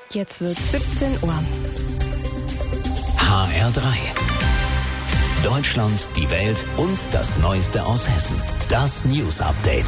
Jetzt wird 17 Uhr. HR3. Deutschland, die Welt und das Neueste aus Hessen. Das News Update.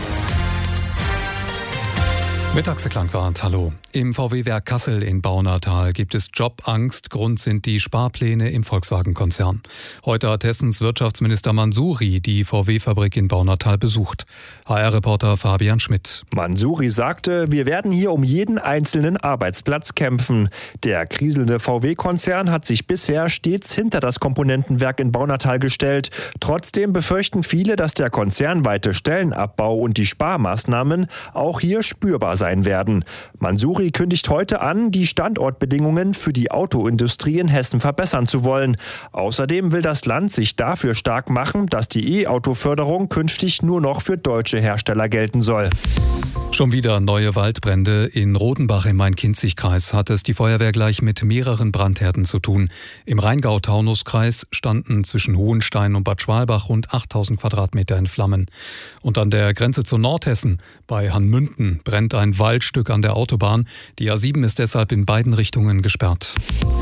Mit Axel Klangwart, hallo. Im VW-Werk Kassel in Baunatal gibt es Jobangst. Grund sind die Sparpläne im Volkswagen-Konzern. Heute hat Hessens Wirtschaftsminister Mansouri die VW-Fabrik in Baunatal besucht. HR-Reporter Fabian Schmidt. Mansouri sagte, wir werden hier um jeden einzelnen Arbeitsplatz kämpfen. Der kriselnde VW-Konzern hat sich bisher stets hinter das Komponentenwerk in Baunatal gestellt. Trotzdem befürchten viele, dass der konzernweite Stellenabbau und die Sparmaßnahmen auch hier spürbar sein werden. Mansouri kündigt heute an, die Standortbedingungen für die Autoindustrie in Hessen verbessern zu wollen. Außerdem will das Land sich dafür stark machen, dass die E-Auto-Förderung künftig nur noch für deutsche Hersteller gelten soll. Schon wieder neue Waldbrände. In Rodenbach im Main-Kinzig-Kreis hat es die Feuerwehr gleich mit mehreren Brandherden zu tun. Im Rheingau-Taunus-Kreis standen zwischen Hohenstein und Bad Schwalbach rund 8000 Quadratmeter in Flammen. Und an der Grenze zu Nordhessen, bei Hannmünden, brennt ein Waldstück an der Autobahn. Die A7 ist deshalb in beiden Richtungen gesperrt.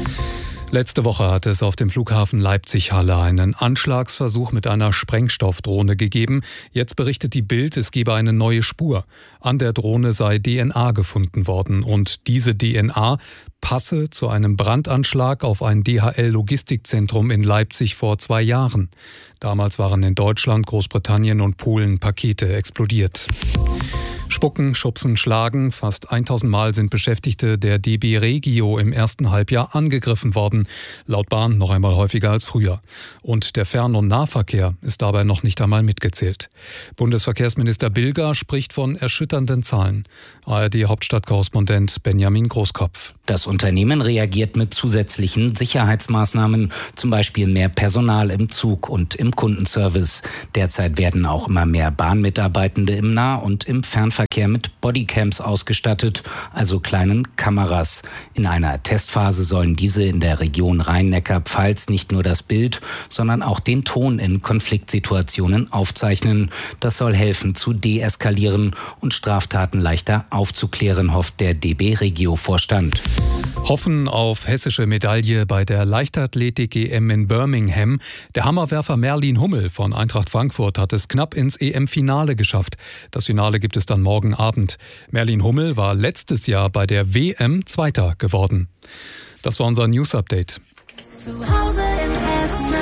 Letzte Woche hat es auf dem Flughafen Leipzig-Halle einen Anschlagsversuch mit einer Sprengstoffdrohne gegeben. Jetzt berichtet die Bild, es gebe eine neue Spur. An der Drohne sei DNA gefunden worden und diese DNA passe zu einem Brandanschlag auf ein DHL-Logistikzentrum in Leipzig vor 2 Jahren. Damals waren in Deutschland, Großbritannien und Polen Pakete explodiert. Spucken, Schubsen, Schlagen. Fast 1000 Mal sind Beschäftigte der DB Regio im ersten Halbjahr angegriffen worden. Laut Bahn noch einmal häufiger als früher. Und der Fern- und Nahverkehr ist dabei noch nicht einmal mitgezählt. Bundesverkehrsminister Bilger spricht von erschütternden Zahlen. ARD-Hauptstadtkorrespondent Benjamin Großkopf. Das Unternehmen reagiert mit zusätzlichen Sicherheitsmaßnahmen, zum Beispiel mehr Personal im Zug und im Kundenservice. Derzeit werden auch immer mehr Bahnmitarbeitende im Nah- und im Fernverkehr mit Bodycams ausgestattet, also kleinen Kameras. In einer Testphase sollen diese in der Region Rhein-Neckar-Pfalz nicht nur das Bild, sondern auch den Ton in Konfliktsituationen aufzeichnen. Das soll helfen zu deeskalieren und Straftaten leichter aufzuklären, hofft der DB Regio-Vorstand. Hoffen auf hessische Medaille bei der Leichtathletik-EM in Birmingham. Der Hammerwerfer Merlin Hummel von Eintracht Frankfurt hat es knapp ins EM-Finale geschafft. Das Finale gibt es dann morgen Abend. Merlin Hummel war letztes Jahr bei der WM Zweiter geworden. Das war unser News-Update. Zu Hause in Hessen.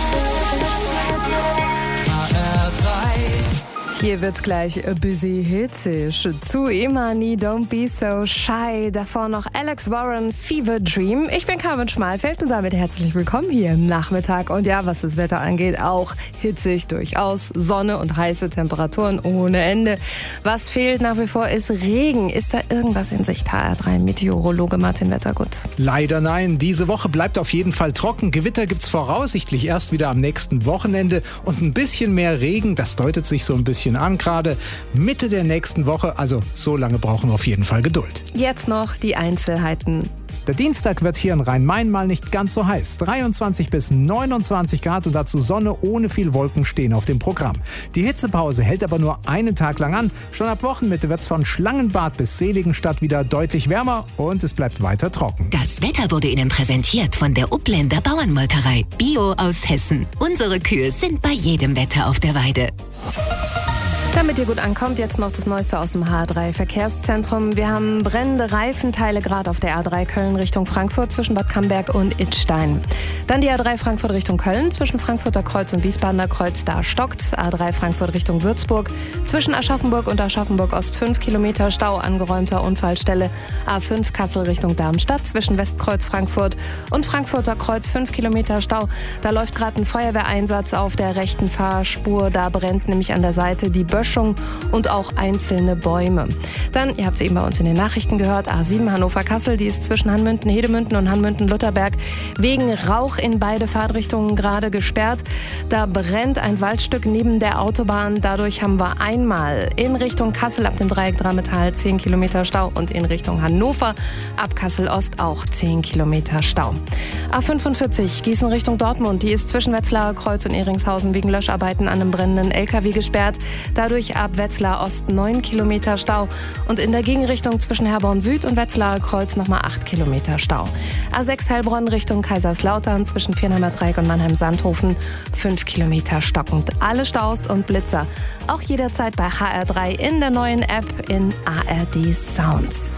Hier wird's gleich ein bisschen hitzig. Zu Imani, Don't Be So Shy. Davor noch Alex Warren, Fever Dream. Ich bin Carmen Schmalfeld und damit herzlich willkommen hier im Nachmittag. Und ja, was das Wetter angeht, auch hitzig durchaus. Sonne und heiße Temperaturen ohne Ende. Was fehlt nach wie vor ist Regen. Ist da irgendwas in Sicht? HR3-Meteorologe Martin Wettergut. Leider nein. Diese Woche bleibt auf jeden Fall trocken. Gewitter gibt's voraussichtlich erst wieder am nächsten Wochenende. Und ein bisschen mehr Regen, das deutet sich so ein bisschen an, gerade Mitte der nächsten Woche. Also so lange brauchen wir auf jeden Fall Geduld. Jetzt noch die Einzelheiten. Der Dienstag wird hier in Rhein-Main mal nicht ganz so heiß. 23 bis 29 Grad und dazu Sonne ohne viel Wolken stehen auf dem Programm. Die Hitzepause hält aber nur einen Tag lang an. Schon ab Wochenmitte wird es von Schlangenbad bis Seligenstadt wieder deutlich wärmer und es bleibt weiter trocken. Das Wetter wurde Ihnen präsentiert von der Upländer Bauernmolkerei. Bio aus Hessen. Unsere Kühe sind bei jedem Wetter auf der Weide. Damit ihr gut ankommt, jetzt noch das Neueste aus dem HR3-Verkehrszentrum. Wir haben brennende Reifenteile gerade auf der A3 Köln Richtung Frankfurt zwischen Bad Camberg und Idstein. Dann die A3 Frankfurt Richtung Köln zwischen Frankfurter Kreuz und Wiesbadener Kreuz, da stockt's. A3 Frankfurt Richtung Würzburg zwischen Aschaffenburg und Aschaffenburg Ost 5 Kilometer Stau, angeräumter Unfallstelle. A5 Kassel Richtung Darmstadt zwischen Westkreuz Frankfurt und Frankfurter Kreuz 5 Kilometer Stau. Da läuft gerade ein Feuerwehreinsatz auf der rechten Fahrspur. Da brennt nämlich an der Seite die Böschung und auch einzelne Bäume. Dann, ihr habt es eben bei uns in den Nachrichten gehört, A7 Hannover-Kassel, die ist zwischen Hanmünden-Hedemünden und Hanmünden-Lutherberg wegen Rauch in beide Fahrtrichtungen gerade gesperrt. Da brennt ein Waldstück neben der Autobahn. Dadurch haben wir einmal in Richtung Kassel ab dem Dreieck Drammetal 10 Kilometer Stau und in Richtung Hannover ab Kassel-Ost auch 10 Kilometer Stau. A45 Gießen Richtung Dortmund, die ist zwischen Wetzlarer Kreuz und Ehringshausen wegen Löscharbeiten an einem brennenden LKW gesperrt. Da Dadurch ab Wetzlar Ost 9 Kilometer Stau und in der Gegenrichtung zwischen Herborn Süd und Wetzlarer Kreuz nochmal 8 Kilometer Stau. A6 Heilbronn Richtung Kaiserslautern zwischen Viernheimer Dreieck und Mannheim-Sandhofen 5 Kilometer stockend. Alle Staus und Blitzer auch jederzeit bei HR3 in der neuen App in ARD Sounds.